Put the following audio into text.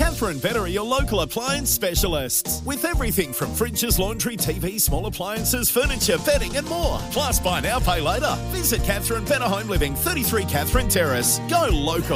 Catherine Better are your local appliance specialists. With everything from fridges, laundry, TV, small appliances, furniture, bedding and more. Plus, buy now, pay later. Visit Catherine Better Home Living, 33 Catherine Terrace. Go local.